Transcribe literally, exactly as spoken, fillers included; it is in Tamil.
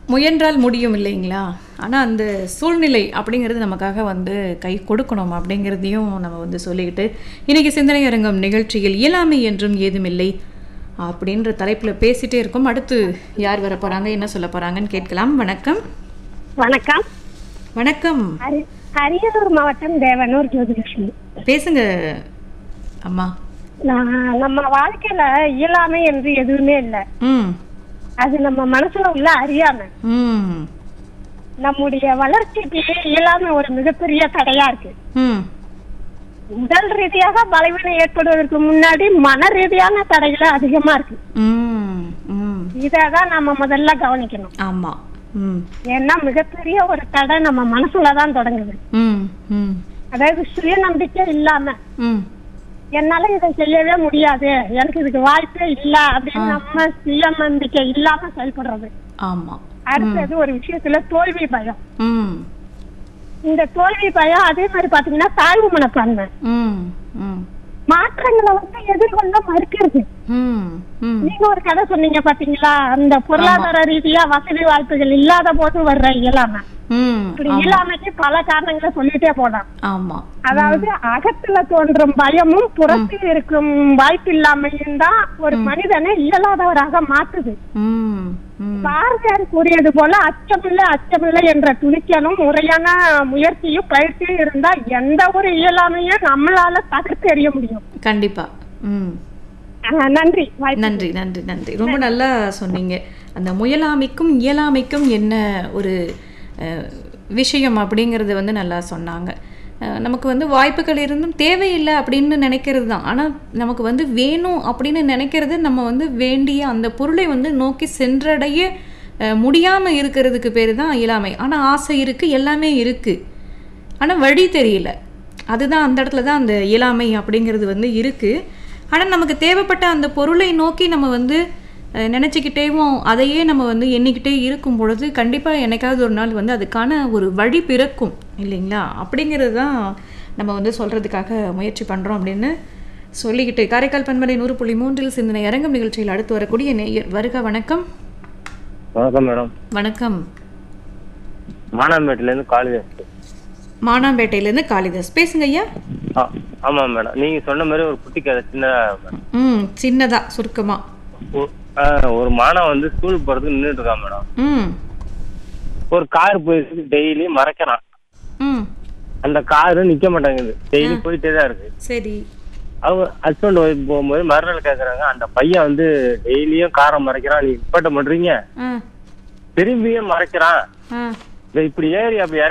முயன்றால் முடியும் இல்லைங்களா? ஆனால் அந்த சூழ்நிலை அப்படிங்கிறது நமக்காக வந்து கை கொடுக்கணும் அப்படிங்கிறதையும் நம்ம வந்து சொல்லிக்கிட்டு இன்றைக்கி சிந்தனை அரங்கம் நிகழ்ச்சியில் இயலாமை என்றும் ஏதுமில்லை அப்படின்ற தலைப்பில் பேசிகிட்டே இருக்கோம். அடுத்து யார் வர போகிறாங்க, என்ன சொல்ல போகிறாங்கன்னு கேட்கலாம். வணக்கம். வணக்கம். வணக்கம். அரியலூர் மாவட்டம் தேவனூர் ஜோதிலட்சுமி பேசுங்க அம்மா. நம்ம வாழ்க்கையில இயலாமை என்று எதுவுமே இல்லை. ம் அது நம்ம மனசுல உள்ள அறியாமை. ம் நம்முடைய வளர்ச்சிக்கு இயலாமை ஒரு மிகப்பெரிய தடையா இருக்கு. ம் உடல் ரீதியாக பலவீனம் ஏற்படுவதற்கு முன்னாடி மன ரீதியான தடைகள் அதிகமா இருக்கு. ம் ம் இதான் நம்ம முதல்ல கவனிக்கணும். ஆமா. ம் ஏன்னா மிகப்பெரிய ஒரு தடை நம்ம மனசுலதான் தொடங்குது. ம் ம் அதாவது சுயநம்பிக்கை இல்லாம ம் என்னால இதை செய்யவே முடியாது, எனக்கு இதுக்கு வாய்ப்பே இல்ல அப்படின்னு நம்ம சுய நம்பிக்கை இல்லாம செயல்படுறது. ஆமா. அடுத்தது ஒரு விஷயத்துல தோல்வி பயம். ம் இந்த தோல்வி பயம் அதே மாதிரி பாத்தீங்கன்னா தாழ்வு மனப்பான்மை. ம் ம் மாற்றங்களை வந்து எதிர்கொள்ள மறுக்கிறது. ம் ம் நீங்க ஒரு கதை சொன்னீங்க பாத்தீங்களா, அந்த பொருளாதார ரீதியா வசதி வாய்ப்புகள் இல்லாத போது வர்ற இயலாமை. ம் இப்படி இயலாமைக்கு பல காரணங்களை சொல்லிட்டே போலாம். ஆமா. அதாவது அகத்துல தோன்றும் பயமும் புறத்தில் இருக்கும் வாய்ப்பில்லாமையும் தான் ஒரு மனிதனை இயலாதவராக மாற்றுது. ம் ம் பாரதியார் கூறியது போல அச்சமில்லை அச்சமில்லை என்ற துணிச்சலும் முறையான முயற்சியும் பயிற்சியும் இருந்தா எந்த ஒரு இயலாமையும் நம்மளால தகர்த்து எறிய முடியும். கண்டிப்பா. ம் நன்றி. நன்றி நன்றி நன்றி ரொம்ப நல்லா சொன்னீங்க. அந்த முயலாமைக்கும் இயலாமைக்கும் என்ன ஒரு விஷயம் அப்படிங்கிறது வந்து நல்லா சொன்னாங்க. நமக்கு வந்து வாய்ப்புகள் இருந்தும் தேவையில்லை அப்படின்னு நினைக்கிறது தான். ஆனால் நமக்கு வந்து வேணும் அப்படின்னு நினைக்கிறது நம்ம வந்து வேண்டிய அந்த பொருளை வந்து நோக்கி சென்றடைய முடியாமல் இருக்கிறதுக்கு பேர் தான் இயலாமை. ஆனால் ஆசை இருக்குது, எல்லாமே இருக்குது, ஆனால் வழி தெரியல. அதுதான் அந்த இடத்துல தான் அந்த இயலாமை அப்படிங்கிறது வந்து இருக்குது. ஆனால் நமக்கு தேவைப்பட்ட அந்த பொருளை நோக்கி நம்ம வந்து நினச்சிக்கிட்டேவும் அதையே நம்ம வந்து எண்ணிக்கிட்டே இருக்கும் பொழுது கண்டிப்பாக என்னைக்காவது ஒரு நாள் வந்து அதுக்கான ஒரு வழி பிறக்கும் இல்லைங்களா? அப்படிங்கிறது தான் நம்ம வந்து சொல்கிறதுக்காக முயற்சி பண்ணுறோம் அப்படின்னு சொல்லிக்கிட்டு காரைக்கால் பண்பலை நூறு புள்ளி மூன்றில் சிந்தனை அரங்கம் நிகழ்ச்சியில் அடுத்து வரக்கூடிய நேயர் வருக. வணக்கம். வணக்கம் மேடம். வணக்கம். மானாம்பேட்டையிலேருந்து காளிதாஸ். மானாம்பேட்டையிலேருந்து காளிதாஸ் பேசுங்க ஐயா. ஆமாம் மேடம், நீங்கள் சொன்ன மாதிரி ஒரு குட்டி கதை சின்னதாக. ம் சின்னதா சுருக்கமாக. ஒரு மாணவன் வந்து ஸ்கூல் போறதுக்கு நின்றுட்டு இருக்கான் மேடம். ம் ஒரு கார் போயிட்டு டெய்லி மறைக்கிறான். ம் அந்த காரு நிக்க மாட்டேங்குது, டெய்லி போயிட்டே தான் இருக்கு. சரி. அவங்க ஹஸ்பண்ட் ஒய்ஃப் போகும்போது மறுநாள் கேக்குறாங்க, அந்த பையன் வந்து டெய்லியும் காரை மறைக்கிறான், நீ இப்பட்ட பண்றீங்க, திரும்பியும் மறைக்கிறான், இப்படி ஏறி அப்படி